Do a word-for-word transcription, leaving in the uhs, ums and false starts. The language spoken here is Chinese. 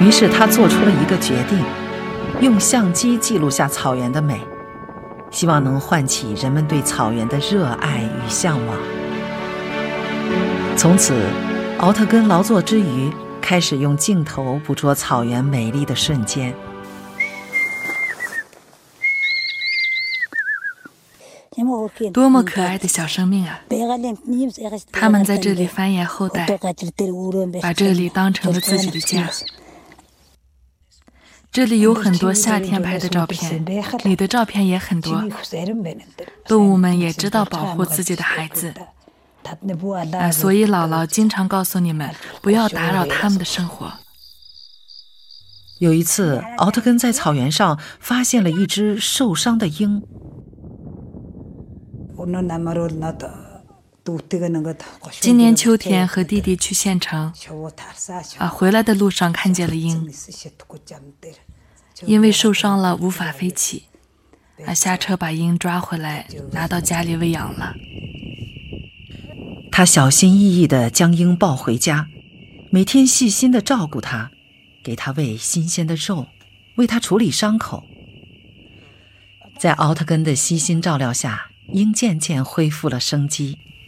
于是他做出了一个决定，用相机记录下草原的美，希望能唤起人们对草原的热爱与向往。从此，奥特根劳作之余，开始用镜头捕捉草原美丽的瞬间。 多么可爱的小生命啊！他们在这里繁衍后代，把这里当成了自己的家。这里有很多夏天拍的照片，你的照片也很多。动物们也知道保护自己的孩子，啊，所以姥姥经常告诉你们，不要打扰他们的生活。 有一次，奥特根在草原上发现了一只受伤的鹰。 今年秋天和弟弟去县城，啊，回来的路上看见了鹰，因为受伤了无法飞起，啊，下车把鹰抓回来，拿到家里喂养了。 他小心翼翼地将鹰抱回家，每天细心地照顾它，给它喂新鲜的肉，为它处理伤口。在奥特根的悉心照料下，鹰渐渐恢复了生机。